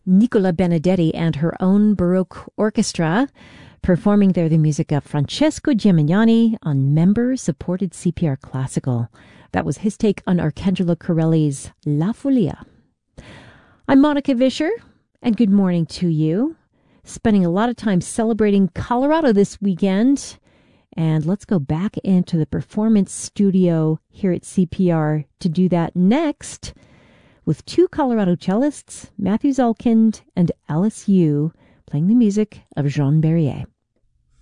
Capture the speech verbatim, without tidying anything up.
Nicola Benedetti and her own Baroque orchestra, performing there the music of Francesco Gimignani on member-supported C P R Classical. That was his take on Arcangelo Corelli's La Folia. I'm Monica Vischer, and good morning to you. Spending a lot of time celebrating Colorado this weekend. And let's go back into the performance studio here at C P R to do that next with two Colorado cellists, Matthew Zalkind and Alice Yu, playing the music of Jean Berrier.